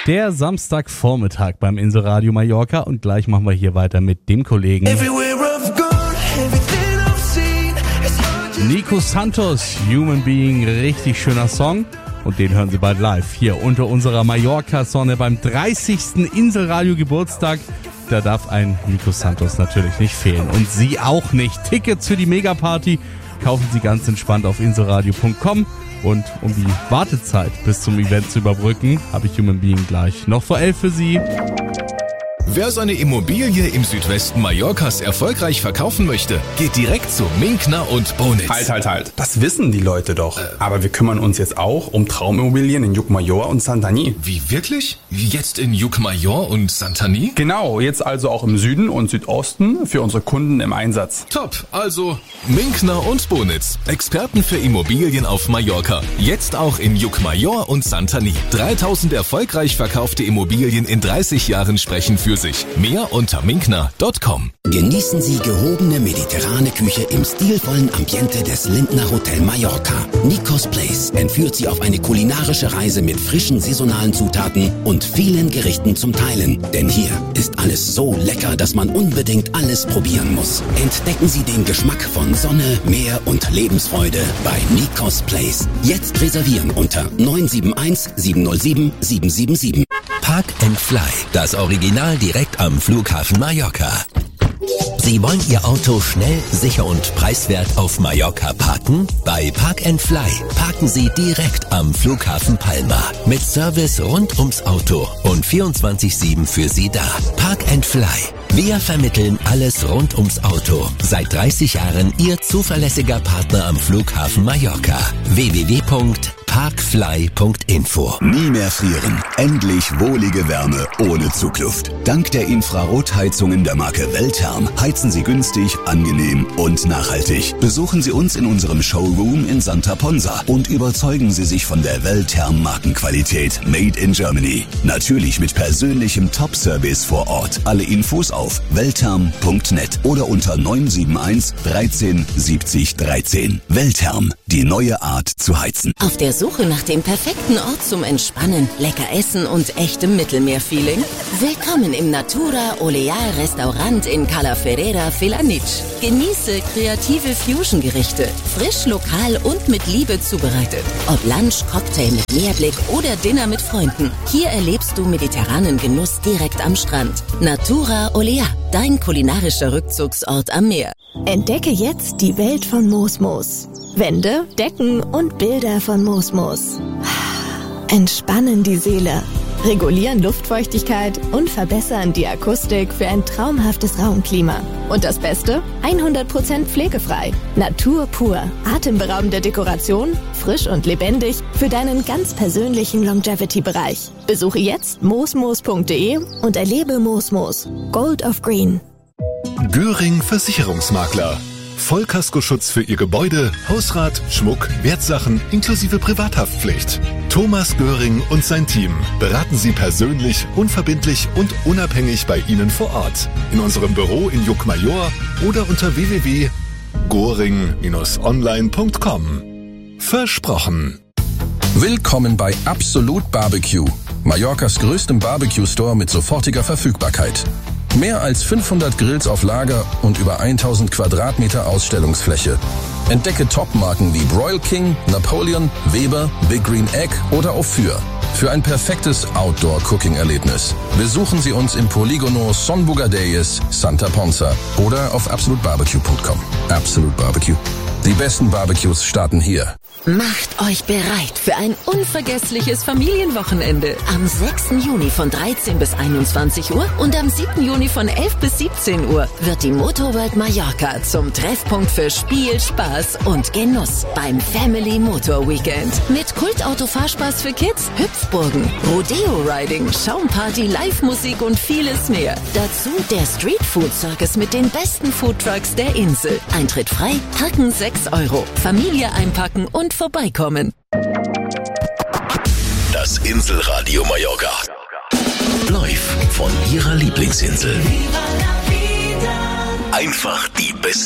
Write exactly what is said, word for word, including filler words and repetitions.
Der Samstagvormittag beim Inselradio Mallorca und gleich machen wir hier weiter mit dem Kollegen Nico Santos, Human Being, richtig schöner Song und den hören Sie bald live hier unter unserer Mallorca-Sonne beim dreißigsten Inselradio Geburtstag. Da darf ein Nico Santos natürlich nicht fehlen und Sie auch nicht. Tickets für die Megaparty kaufen Sie ganz entspannt auf inselradio punkt com. Und um die Wartezeit bis zum Event zu überbrücken, habe ich Human Being gleich noch vor elf für Sie. Wer seine Immobilie im Südwesten Mallorcas erfolgreich verkaufen möchte, geht direkt zu Minkner und Bonitz. Halt, halt, halt. Das wissen die Leute doch. Äh. Aber wir kümmern uns jetzt auch um Traumimmobilien in Llucmajor und Santanyí. Wie, wirklich? Jetzt in Llucmajor und Santanyí? Genau, jetzt also auch im Süden und Südosten für unsere Kunden im Einsatz. Top, also Minkner und Bonitz. Experten für Immobilien auf Mallorca. Jetzt auch in Llucmajor und Santanyí. dreitausend erfolgreich verkaufte Immobilien in dreißig Jahren sprechen für sich. Mehr unter minkner punkt com. Genießen Sie gehobene mediterrane Küche im stilvollen Ambiente des Lindner Hotel Mallorca. Nikos Place entführt Sie auf eine kulinarische Reise mit frischen saisonalen Zutaten und vielen Gerichten zum Teilen. Denn hier ist alles so lecker, dass man unbedingt alles probieren muss. Entdecken Sie den Geschmack von Sonne, Meer und Lebensfreude bei Nikos Place. Jetzt reservieren unter neun sieben eins sieben null sieben sieben sieben sieben. Park and Fly, das Original direkt am Flughafen Mallorca. Sie wollen Ihr Auto schnell, sicher und preiswert auf Mallorca parken? Bei Park and Fly parken Sie direkt am Flughafen Palma. Mit Service rund ums Auto und vierundzwanzig sieben für Sie da. Park and Fly. Wir vermitteln alles rund ums Auto. Seit dreißig Jahren Ihr zuverlässiger Partner am Flughafen Mallorca. w w w punkt parkfly punkt info. Nie mehr frieren. Endlich wohlige Wärme ohne Zugluft. Dank der Infrarotheizungen der Marke Weltherm heizen Sie günstig, angenehm und nachhaltig. Besuchen Sie uns in unserem Showroom in Santa Ponsa und überzeugen Sie sich von der Weltherm Markenqualität Made in Germany. Natürlich mit persönlichem Top-Service vor Ort. Alle Infos auf weltherm punkt net oder unter neun sieben eins dreizehn siebzig dreizehn. Weltherm, die neue Art zu heizen. Auf der Suche nach dem perfekten Ort zum Entspannen, lecker essen und echtem Mittelmeer-Feeling? Willkommen im Natura Oleal Restaurant in Cala Ferrera Felanitx. Genieße kreative Fusion-Gerichte, frisch, lokal und mit Liebe zubereitet. Ob Lunch, Cocktail mit Meerblick oder Dinner mit Freunden. Hier erlebst du mediterranen Genuss direkt am Strand. Natura Oleal, dein kulinarischer Rückzugsort am Meer. Entdecke jetzt die Welt von Mosmos. Wände, Decken und Bilder von Mosmos. Entspannen die Seele, regulieren Luftfeuchtigkeit und verbessern die Akustik für ein traumhaftes Raumklima. Und das Beste? hundert Prozent pflegefrei. Natur pur, atemberaubende Dekoration, frisch und lebendig für deinen ganz persönlichen Longevity-Bereich. Besuche jetzt mosmos punkt de und erlebe Mosmos. Gold of Green. Göring Versicherungsmakler. Vollkaskoschutz für Ihr Gebäude, Hausrat, Schmuck, Wertsachen inklusive Privathaftpflicht. Thomas Göring und sein Team beraten Sie persönlich, unverbindlich und unabhängig bei Ihnen vor Ort. In unserem Büro in Llucmajor oder unter w w w punkt goring Bindestrich online punkt com. Versprochen. Willkommen bei Absolut Barbecue, Mallorcas größtem Barbecue-Store mit sofortiger Verfügbarkeit. Mehr als fünfhundert Grills auf Lager und über tausend Quadratmeter Ausstellungsfläche. Entdecke Top-Marken wie Broil King, Napoleon, Weber, Big Green Egg oder Ophir. Für ein perfektes Outdoor-Cooking-Erlebnis besuchen Sie uns im Poligono Son Bugadeyes, Santa Ponsa oder auf absolut barbecue punkt com. Absolut Barbecue. Die besten Barbecues starten hier. Macht euch bereit für ein unvergessliches Familienwochenende. Am sechsten Juni von dreizehn bis einundzwanzig Uhr und am siebten Juni von elf bis siebzehn Uhr wird die Motorworld Mallorca zum Treffpunkt für Spiel, Spaß und Genuss beim Family Motor Weekend. Mit Kultauto-Fahrspaß für Kids, Hüpfburgen, Rodeo-Riding, Schaumparty, Live-Musik und vieles mehr. Dazu der Street Food Circus mit den besten Foodtrucks der Insel. Eintritt frei, Parken sechs Euro. Familie einpacken und vorbeikommen. Das Inselradio Mallorca. Live von Ihrer Lieblingsinsel. Einfach die beste